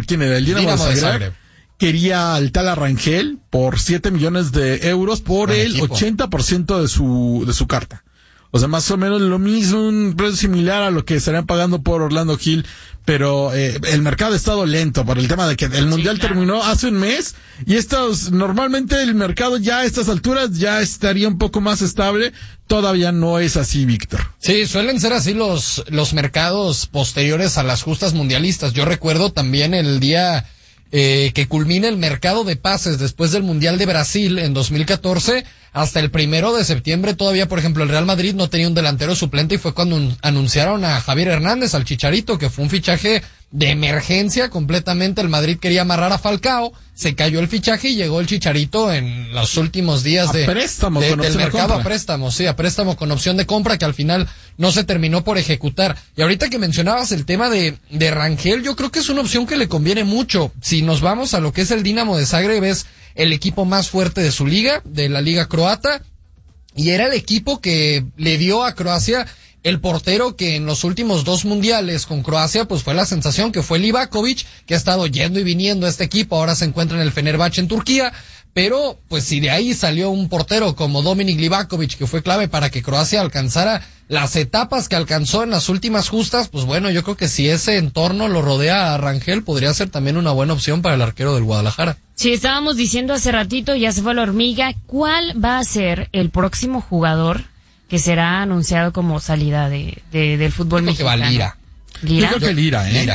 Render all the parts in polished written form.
¿quién era? El Dinamo de Zagreb. Quería al tal Rangel por 7 millones de euros por el 80% de su carta. O sea, más o menos lo mismo, un precio similar a lo que estarían pagando por Orlando Gil, pero el mercado ha estado lento por el tema de que el Mundial terminó hace un mes y normalmente el mercado ya a estas alturas ya estaría un poco más estable. Todavía no es así, Víctor. Sí, suelen ser así los mercados posteriores a las justas mundialistas. Yo recuerdo también el día que culmina el mercado de pases después del Mundial de Brasil en 2014, hasta el 1 de septiembre todavía, por ejemplo, el Real Madrid no tenía un delantero suplente y fue cuando anunciaron a Javier Hernández, al Chicharito, que fue un fichaje de emergencia completamente. El Madrid quería amarrar a Falcao, se cayó el fichaje y llegó el Chicharito en los últimos días del mercado a préstamo, sí, a préstamo con opción de compra, que al final no se terminó por ejecutar. Y ahorita que mencionabas el tema de Rangel, yo creo que es una opción que le conviene mucho. Si nos vamos a lo que es el Dinamo de Zagreb, es el equipo más fuerte de su liga, de la liga croata, y era el equipo que le dio a Croacia el portero que en los últimos 2 mundiales con Croacia pues fue la sensación, que fue Livakovic, que ha estado yendo y viniendo a este equipo, ahora se encuentra en el Fenerbahce en Turquía, pero pues si de ahí salió un portero como Dominik Livakovic, que fue clave para que Croacia alcanzara las etapas que alcanzó en las últimas justas, pues bueno, yo creo que si ese entorno lo rodea a Rangel, podría ser también una buena opción para el arquero del Guadalajara. Sí, estábamos diciendo hace ratito, ya se fue la hormiga, ¿cuál va a ser el próximo jugador que será anunciado como salida del fútbol mexicano? Que va Lira. ¿Lira? Yo creo que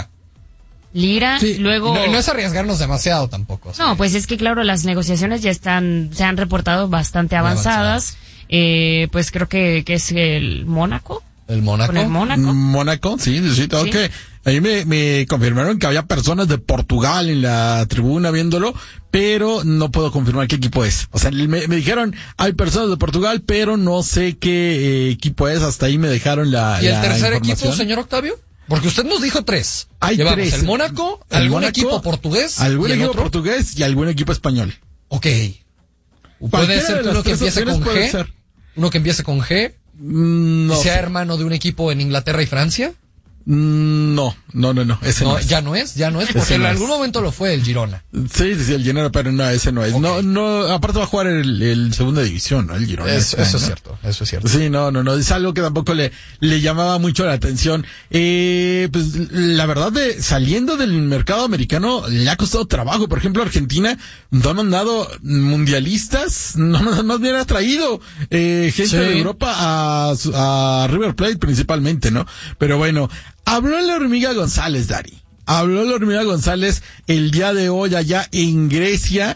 Lira, sí, luego... No es arriesgarnos demasiado tampoco. No, pues es que claro, las negociaciones ya se han reportado bastante avanzadas. Pues creo que es el Mónaco. ¿El Mónaco? ¿Con el Mónaco? Mónaco, sí, tengo que... Ahí me confirmaron que había personas de Portugal en la tribuna viéndolo, pero no puedo confirmar qué equipo es. O sea, me dijeron, hay personas de Portugal, pero no sé qué equipo es. Hasta ahí me dejaron ¿Y el tercer equipo, señor Octavio? Porque usted nos dijo 3. Hay 3. El Mónaco, algún equipo portugués. Algún equipo portugués y algún equipo español. Ok. ¿Puede ser uno que empiece con G? ¿Uno que empiece con G? No. ¿Y sea hermano de un equipo en Inglaterra y Francia? No, ese no es. Ya no es, porque en algún momento lo fue el Girona. Sí, el Girona, pero no, ese no es. Okay. No, aparte va a jugar el segunda división, ¿no? El Girona. Eso es cierto. Sí, no, es algo que tampoco le llamaba mucho la atención. Pues, la verdad saliendo del mercado americano, le ha costado trabajo. Por ejemplo, Argentina no ha mandado mundialistas, más bien ha traído, gente de Europa a River Plate principalmente, ¿no? Pero bueno, habló la hormiga González, Dari. Habló la hormiga González el día de hoy allá en Grecia.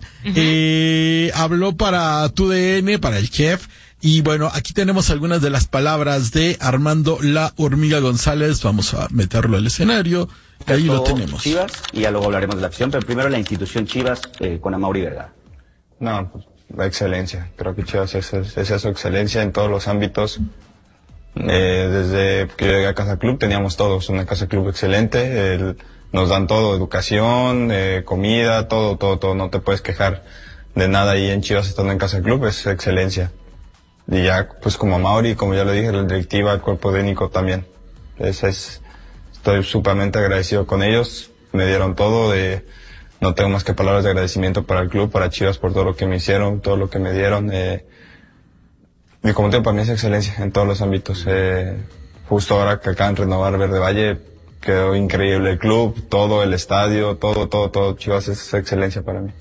Habló para TUDN, para el Chef. Y bueno, aquí tenemos algunas de las palabras de Armando la hormiga González. Vamos a meterlo al escenario. Ahí lo tenemos. Chivas, y ya luego hablaremos de la acción, pero primero la institución Chivas con Amaury Vergara. No, pues la excelencia. Creo que Chivas es eso, excelencia en todos los ámbitos. Desde que yo llegué a Casa Club teníamos todos una Casa Club excelente, nos dan todo, educación, comida, todo, no te puedes quejar de nada ahí en Chivas estando en Casa Club, es excelencia. Y ya, pues como Mauri, como ya lo dije, la directiva, el cuerpo técnico también. Estoy súpermente agradecido con ellos, me dieron todo, no tengo más que palabras de agradecimiento para el club, para Chivas por todo lo que me hicieron, todo lo que me dieron. Y como te digo, para mí es excelencia en todos los ámbitos. Justo ahora que acaban de renovar Verde Valle, quedó increíble el club, todo el estadio, todo. Chivas es excelencia para mí.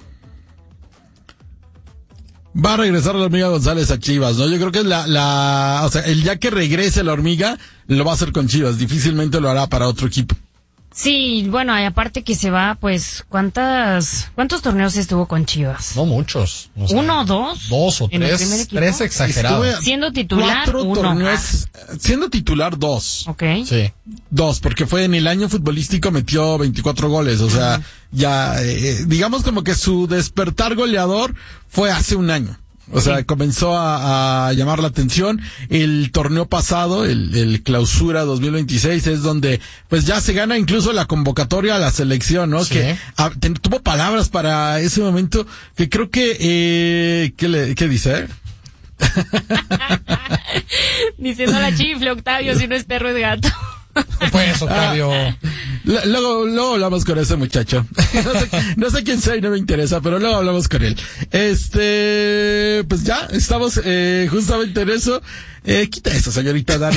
Va a regresar la hormiga González a Chivas, ¿no? Yo creo que es o sea, el día que regrese la hormiga, lo va a hacer con Chivas. Difícilmente lo hará para otro equipo. Sí, bueno, y aparte que se va, pues, ¿cuántos torneos estuvo con Chivas? No muchos. O sea, 1 o 2. 2 o 3. 3 exagerados. Siendo titular, 4 torneos. Siendo titular, 2. Ok. Sí. 2, porque fue en el año futbolístico, metió 24 goles. O sea, ya, digamos como que su despertar goleador fue hace un año. O sea, comenzó a llamar la atención. El torneo pasado, el Clausura 2026, es donde pues ya se gana incluso la convocatoria a la selección, ¿no? Sí. Que tuvo palabras para ese momento que creo que ¿qué dice? Diciendo la chifle, Octavio, si no es perro es gato. Pues, Octavio. Luego hablamos con ese muchacho. No sé quién sea y no me interesa, pero luego hablamos con él. Pues ya, estamos justamente en eso. Quita eso, señorita Dani.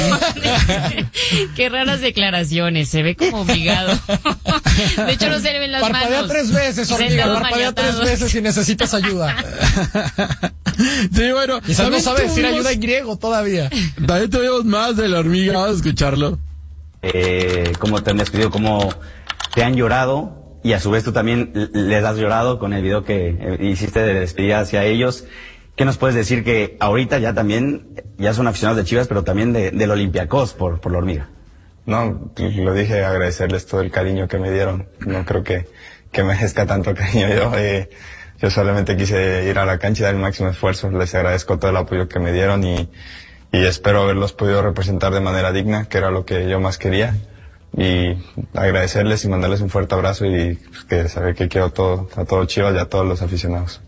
Qué raras declaraciones, se ve como obligado. De hecho, no se le ven las Parpadea manos. 3 veces, hormiga, parpadea 3 veces si necesitas ayuda. Sí, bueno. Quizás no sabe decir ayuda en griego todavía. También tuvimos más de la hormiga, vamos a escucharlo. Cómo te han despedido, cómo te han llorado y a su vez tú también les has llorado con el video que hiciste de despedida hacia ellos. ¿Qué nos puedes decir que ahorita ya son aficionados de Chivas, pero también del Olympiacos por la hormiga? No, lo dije, agradecerles todo el cariño que me dieron. No creo que merezca tanto cariño yo solamente quise ir a la cancha y dar el máximo esfuerzo. Les agradezco todo el apoyo que me dieron y espero haberlos podido representar de manera digna, que era lo que yo más quería. Y agradecerles y mandarles un fuerte abrazo y pues, que saber que quiero a todo Chivas y a todos los aficionados.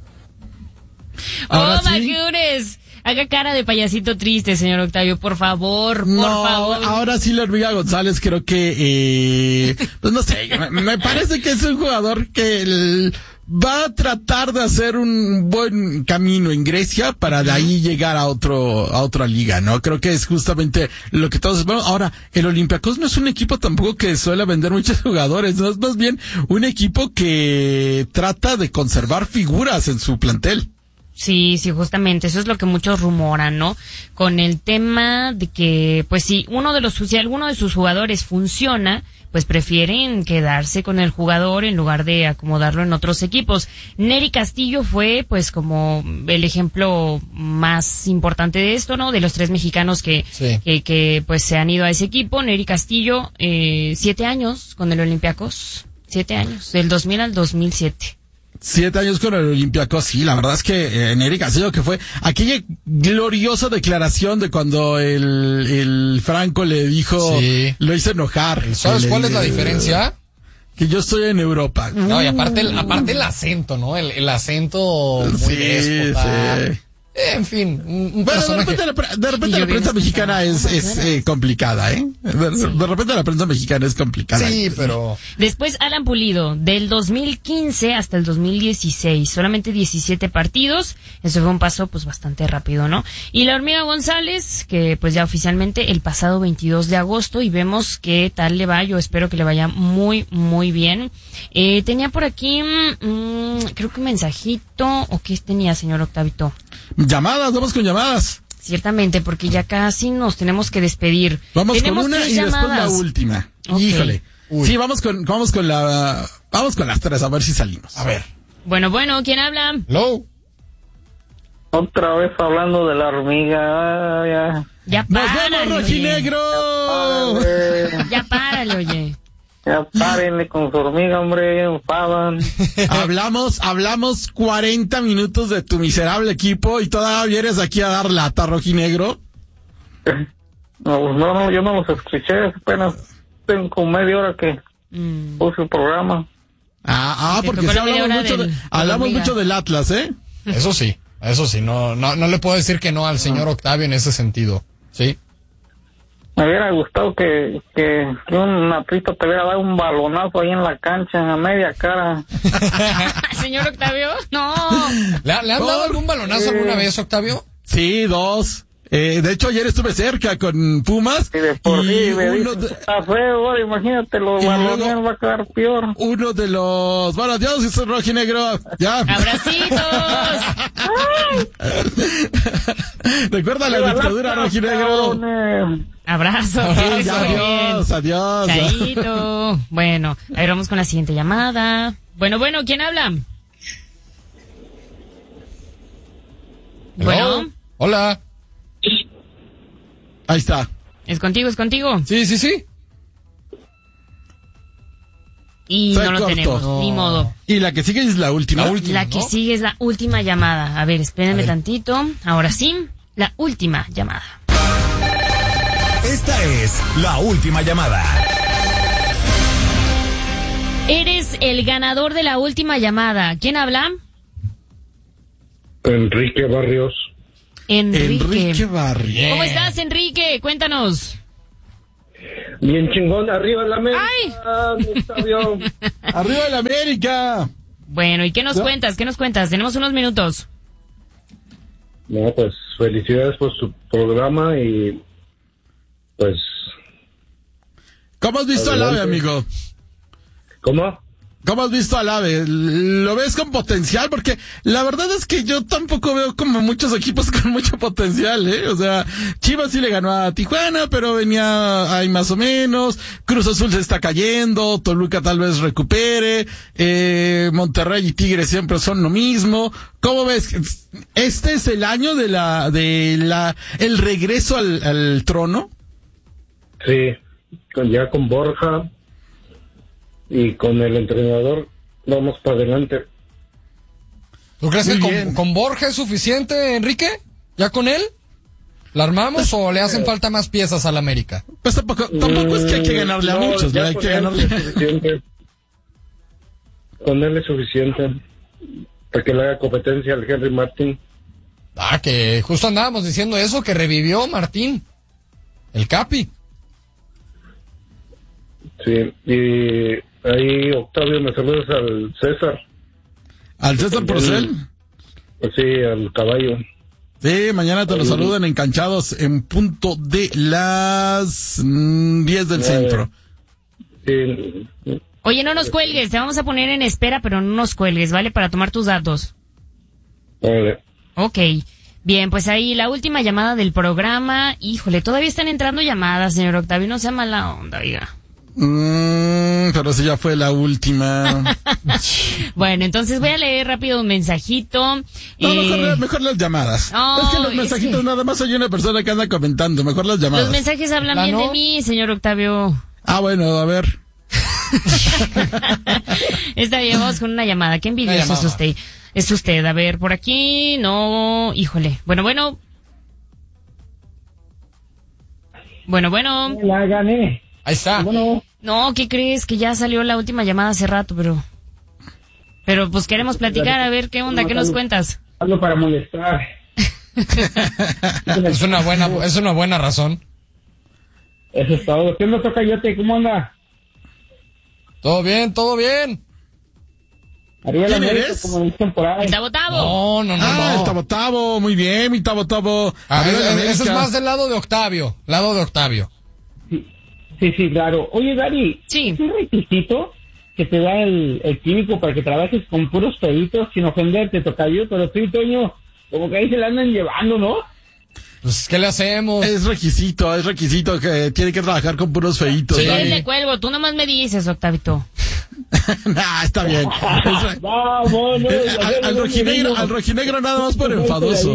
Ahora sí. Macures, haga cara de payasito triste, señor Octavio, por favor, por favor. Ahora sí la hormiga González creo que, pues no sé, me parece que es un jugador que va a tratar de hacer un buen camino en Grecia para de ahí llegar a otra liga, ¿no? Creo que es justamente lo que todos esperamos. Ahora, el Olympiacos no es un equipo tampoco que suele vender muchos jugadores, no es más bien un equipo que trata de conservar figuras en su plantel. Sí, justamente, eso es lo que muchos rumoran, ¿no? Con el tema de que, pues si alguno de sus jugadores funciona, pues prefieren quedarse con el jugador en lugar de acomodarlo en otros equipos. Nery Castillo fue, pues, como el ejemplo más importante de esto, ¿no? De los 3 mexicanos que pues se han ido a ese equipo. Nery Castillo, 7 años con el Olympiacos. 7 años, del 2000 al 2007. 7 años con el Olympiacos, sí, la verdad es que Nery Castillo, que fue aquella gloriosa declaración de cuando el Franco le dijo, lo hizo enojar. ¿Sabes cuál es la diferencia? Que yo estoy en Europa. No, y aparte el acento, ¿no? El acento muy déspota. Sí. En fin, un bueno, personaje. de repente la prensa mexicana es complicada, ¿eh? De repente la prensa mexicana es complicada. Sí, pero... Después Alan Pulido, del 2015 hasta el 2016, solamente 17 partidos, eso fue un paso pues bastante rápido, ¿no? Y la hormiga González, que pues ya oficialmente el pasado 22 de agosto, y vemos qué tal le va, yo espero que le vaya muy, muy bien. Tenía por aquí, creo que un mensajito, ¿o qué tenía, señor Octavito? Llamadas, vamos con llamadas. Ciertamente, porque ya casi nos tenemos que despedir. Vamos Tenemos con una 3 y llamadas. después la última. Okay. Híjole. Uy. Sí, vamos con las 3 a ver si salimos. A ver. Bueno, ¿quién habla? Hello. Otra vez hablando de la hormiga. Ya ¡Nos párale, vemos, rojinegro! Ya párale, oye. Ya párenle con su hormiga, hombre, enfadan. Hablamos 40 minutos de tu miserable equipo y todavía vienes aquí a dar lata, rojinegro. No, yo no los escuché, apenas tengo como media hora que puse el programa. Porque sí hablamos mucho del Atlas, ¿eh? Eso sí, no le puedo decir que no al señor Octavio en ese sentido, ¿sí? Me hubiera gustado que un Natrito te hubiera dado un balonazo ahí en la cancha, a media cara. Señor Octavio, no. ¿Le han dado algún balonazo alguna vez, Octavio? Sí, 2. De hecho, ayer estuve cerca con Pumas. Y de por sí, está feo, ahora imagínate, los balones va a quedar peor. Uno de los... Bueno, adiós, es rojinegro. Ya. ¡Abracitos! Recuerda la dictadura, rojinegro. Abrazo. Adiós. Chaito. Bueno, a ver, vamos con la siguiente llamada. Bueno, ¿quién habla? Bueno. Hola. Ahí está. ¿Es contigo? Sí. Y Se no lo cortó. tenemos, ni modo. Y la que sigue es la última. La que sigue es la última llamada. A ver, espérenme tantito. Ahora sí, la última llamada. Esta es la última llamada. Eres el ganador de la última llamada. ¿Quién habla? Enrique Barrios. Enrique Barrios. ¿Cómo estás, Enrique? Cuéntanos. Bien chingón, arriba la América. Octavio. ¡Arriba la América! Bueno, ¿y qué nos cuentas? ¿Qué nos cuentas? Tenemos unos minutos. No, pues felicidades por su programa y pues... ¿Cómo has visto al AVE, amigo? ¿Cómo? ¿Cómo has visto al AVE? ¿Lo ves con potencial? Porque la verdad es que yo tampoco veo como muchos equipos con mucho potencial, ¿eh? O sea, Chivas sí le ganó a Tijuana, pero venía ahí más o menos. Cruz Azul se está cayendo, Toluca tal vez recupere, Monterrey y Tigres siempre son lo mismo. ¿Cómo ves? ¿Este es el año el regreso al trono? Sí, ya con Borja y con el entrenador vamos para adelante. ¿Tú crees Muy que bien. con Borja es suficiente, Enrique? ¿Ya con él? ¿La armamos o le hacen falta más piezas al América? Pues tampoco es que hay que ganarle a muchos, ¿no? ya Hay con que él ganarle. es suficiente. Con él es suficiente para que le haga competencia al Henry Martin. Ah, que justo andábamos diciendo eso, que revivió Martín, el Capi. Sí, y ahí Octavio, me saludas al César. ¿Al César Porcel? Pues sí, al caballo. Sí, mañana te lo saludan enganchados en punto de las 10 del centro. Sí. Oye, no nos cuelgues, te vamos a poner en espera, pero no nos cuelgues, ¿vale? Para tomar tus datos. Vale. Ok. Bien, pues ahí la última llamada del programa. Híjole, todavía están entrando llamadas, señor Octavio, no sea mala onda, oiga. Pero si ya fue la última. Bueno, entonces voy a leer rápido un mensajito. No, mejor las llamadas. No, es que los es mensajitos que- nada más hay una persona que anda comentando. Mejor las llamadas. Los mensajes hablan ¿La bien no? de mí, señor Octavio. Ah, bueno, a ver. Está bien, vamos con una llamada. Qué envidioso Una es llamada. usted. Es usted, a ver, por aquí, no, híjole. Bueno. La gané. Ahí está. Bueno, No, ¿qué crees? Que ya salió la última llamada hace rato, pero pues queremos platicar, a ver qué onda, qué nos cuentas. hablo para molestar. Es una buena razón. Eso es todo. ¿Qué me toca, Yote? ¿Cómo anda? Todo bien, todo bien. Arriba la ¿Quién América, eres? como dicen por ahí. El Tabo Tabo. No. El Tabo Tabo, muy bien, mi Tabo Tabo. A ver, Arriba la ese es América. más del lado de Octavio. Sí, claro. Oye, Dari, Sí. ¿es un requisito que te da el químico para que trabajes con puros peditos sin ofenderte, tocayo? Pero tú y Toño, como que ahí se la andan llevando, ¿no? Pues, ¿qué le hacemos? Es requisito que tiene que trabajar con puros feitos. Sí. ¿no? Eres de cuelgo, tú nomás me dices, Octavito. Nah, está bien. Vámonos. Al rojinegro nada más por enfadoso.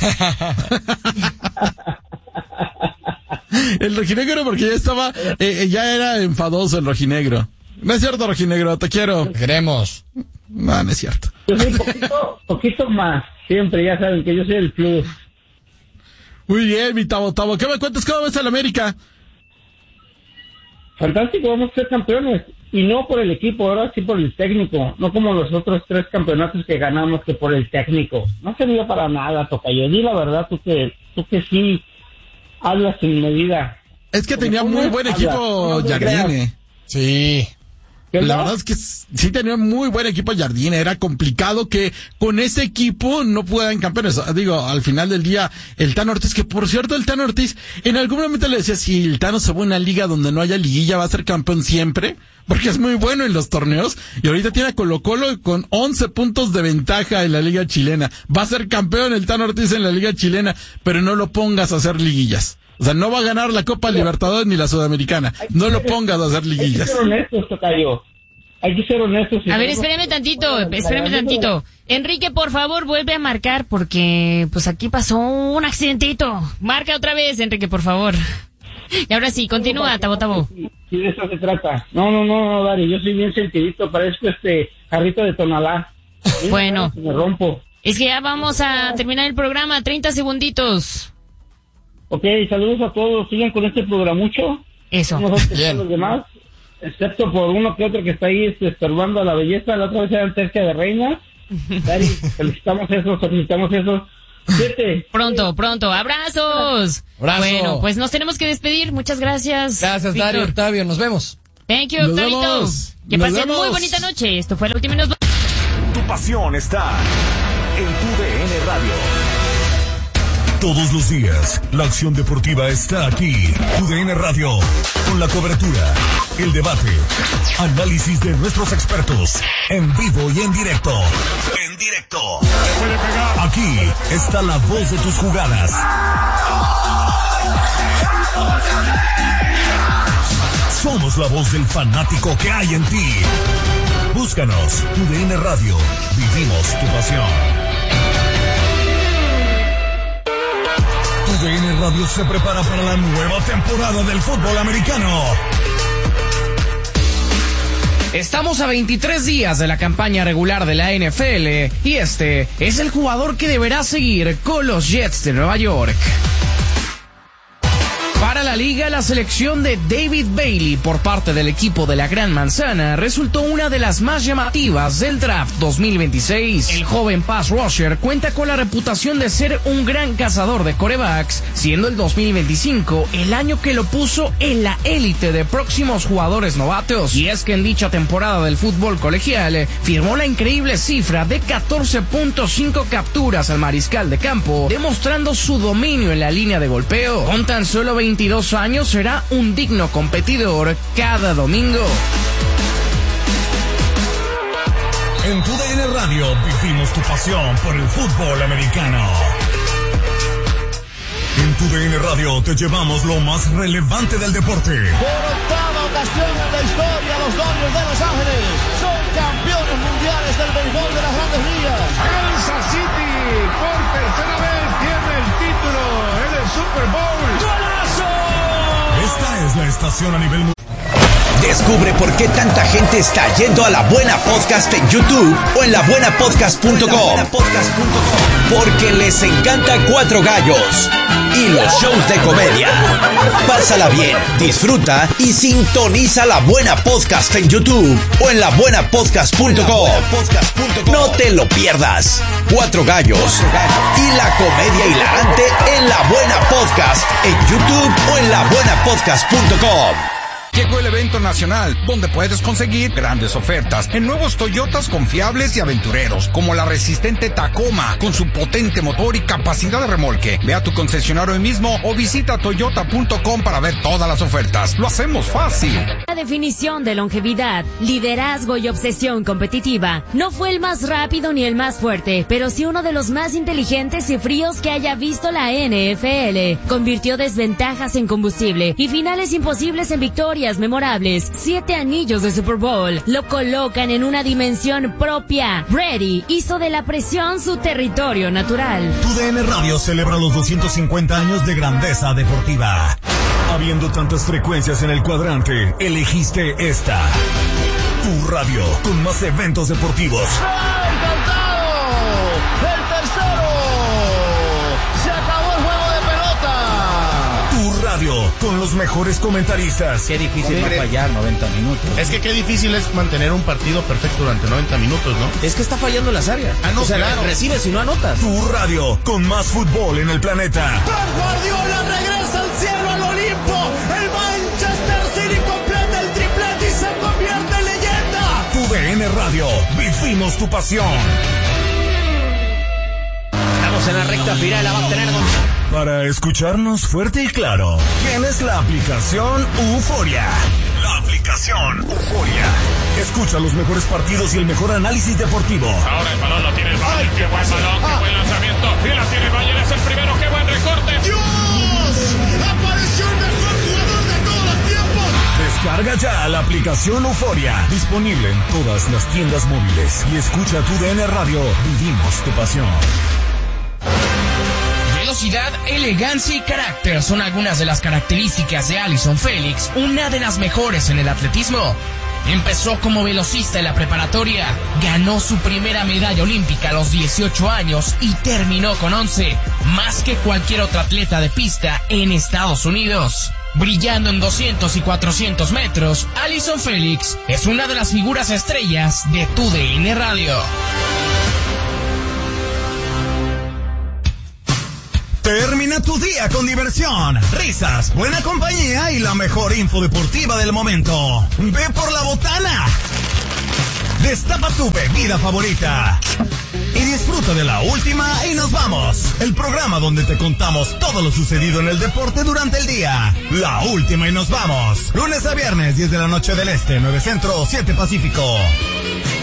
El rojinegro porque ya era enfadoso el rojinegro. No es cierto, rojinegro, te quiero. Queremos. No es cierto. Yo soy poquito más. Siempre, ya saben que yo soy el plus. Muy bien, mi Tabo Tabo. ¿Qué me cuentas? ¿Cómo ves al América? Fantástico, vamos a ser campeones. Y no por el equipo, ahora sí por el técnico. No como los otros 3 campeonatos que ganamos que por el técnico. No servía para nada, tocayo. Di la verdad, tú que sí hablas sin medida. Es que tenía muy buen equipo Jardine. Sí. La verdad es que sí tenía muy buen equipo Jardine. Era complicado que con ese equipo no puedan campeones. Digo, al final del día, el Tano Ortiz, que por cierto, el Tano Ortiz, en algún momento le decía, si el Tano se va a una liga donde no haya liguilla, va a ser campeón siempre, porque es muy bueno en los torneos. Y ahorita tiene a Colo-Colo con 11 puntos de ventaja en la liga chilena. Va a ser campeón el Tano Ortiz en la liga chilena, pero no lo pongas a hacer liguillas. O sea, no va a ganar la Copa Libertadores ni la Sudamericana. No lo pongas a hacer Hay que liguillas. ser honestos, tocayo. Hay que ser honestos. A ver, espérame tantito. Enrique, por favor, vuelve a marcar porque pues aquí pasó un accidentito. Marca otra vez, Enrique, por favor. Y ahora sí, continúa, Tabo Tabo. Sí, de eso se trata. No, Dari, yo soy bien sentidito, parezco jarrito de Tonalá. Bueno. Me rompo. Es que ya vamos a terminar el programa, 30 segunditos. Ok, saludos a todos, sigan con este programucho. Eso. Nosotros Bien. los demás, excepto por uno que otro que está ahí estorbando a la belleza, la otra vez eran tercia de reinas. Dari, solicitamos eso, 7. Pronto. ¡Abrazos! Abrazo. Bueno, pues nos tenemos que despedir. Muchas gracias. Gracias, Víctor. Dario, Octavio. Nos vemos. Thank you, Nos Octavito. vemos. Que Nos pasen vemos. muy bonita noche. Esto fue La Última y nos Tu pasión está en tu DN Radio. Todos los días, la acción deportiva está aquí. Tu DN Radio, con la cobertura, el debate, análisis de nuestros expertos, en vivo y en directo. Aquí está la voz de tus jugadas. Somos la voz del fanático que hay en ti. Búscanos, Tu DN Radio. Vivimos tu pasión. Tu DN Radio se prepara para la nueva temporada del fútbol americano. Estamos a 23 días de la campaña regular de la NFL y este es el jugador que deberá seguir con los Jets de Nueva York. Para la liga, la selección de David Bailey por parte del equipo de la Gran Manzana resultó una de las más llamativas del draft 2026. El joven pass rusher cuenta con la reputación de ser un gran cazador de quarterbacks, siendo el 2025 el año que lo puso en la élite de próximos jugadores novatos. Y es que en dicha temporada del fútbol colegial firmó la increíble cifra de 14.5 capturas al mariscal de campo, demostrando su dominio en la línea de golpeo. Con tan solo 22 años será un digno competidor cada domingo. En Tu DN Radio vivimos tu pasión por el fútbol americano. En Tu DN Radio te llevamos lo más relevante del deporte. Por octava ocasión en la historia, los Dodgers de Los Ángeles son campeones mundiales del béisbol de las Grandes Ligas. Kansas City por tercera vez tiene el título en el Super Bowl. ¡Golazo! Esta es la estación a nivel mundial. Descubre por qué tanta gente está yendo a La Buena Podcast en YouTube o en labuenapodcast.com. Porque les encanta Cuatro Gallos y los shows de comedia. Pásala bien, disfruta y sintoniza La Buena Podcast en YouTube o en labuenapodcast.com. No te lo pierdas. Cuatro Gallos y la comedia hilarante en La Buena Podcast en YouTube o en labuenapodcast.com. Llegó el evento nacional, donde puedes conseguir grandes ofertas en nuevos Toyotas confiables y aventureros, como la resistente Tacoma, con su potente motor y capacidad de remolque. Ve a tu concesionario hoy mismo o visita toyota.com para ver todas las ofertas. Lo hacemos fácil. La definición de longevidad, liderazgo y obsesión competitiva. No fue el más rápido ni el más fuerte, pero sí uno de los más inteligentes y fríos que haya visto la NFL. Convirtió desventajas en combustible y finales imposibles en victorias memorables. 7 anillos de Super Bowl lo colocan en una dimensión propia. Brady hizo de la presión su territorio natural. Tu DN Radio celebra los 250 años de grandeza deportiva. Habiendo tantas frecuencias en el cuadrante, elegiste esta. Tu radio, con más eventos deportivos. ¡El tercero! ¡Se acabó el juego de pelota! Tu radio, con los mejores comentaristas. Qué difícil no fallar 90 minutos. Es que qué difícil es mantener un partido perfecto durante 90 minutos, ¿no? Es que está fallando las áreas. No, o sea, claro. recibes y no anotas. Tu radio, con más fútbol en el planeta. ¡Pep Guardiola regresa al cielo, al Olimpo! ¡El Manchester City completa el triplete y se convierte en leyenda! Tu DN Radio, vivimos tu pasión. Estamos en la recta final, la va a tener con... Para escucharnos fuerte y claro, tienes la aplicación Euforia. La aplicación Euforia. Escucha los mejores partidos y el mejor análisis deportivo. Ahora el balón lo tiene el Bayern. ¡Qué buen balón! ¡Qué buen lanzamiento! Y la tiene el Bayern, es el primero. ¡Qué buen recorte! ¡Dios! ¡Apareció el mejor jugador de todos los tiempos! Descarga ya la aplicación Euforia. Disponible en todas las tiendas móviles. Y escucha Tu DN Radio. Vivimos tu pasión. Velocidad, elegancia y carácter son algunas de las características de Allyson Félix, una de las mejores en el atletismo. Empezó como velocista en la preparatoria, ganó su primera medalla olímpica a los 18 años y terminó con 11, más que cualquier otro atleta de pista en Estados Unidos. Brillando en 200 y 400 metros, Allyson Félix es una de las figuras estrellas de Tu DN Radio. Termina tu día con diversión, risas, buena compañía y la mejor info deportiva del momento. Ve por la botana. Destapa tu bebida favorita y disfruta de La Última y nos vamos. El programa donde te contamos todo lo sucedido en el deporte durante el día. La Última y nos vamos. Lunes a viernes, 10 de la noche del Este, 9 Centro, 7 Pacífico.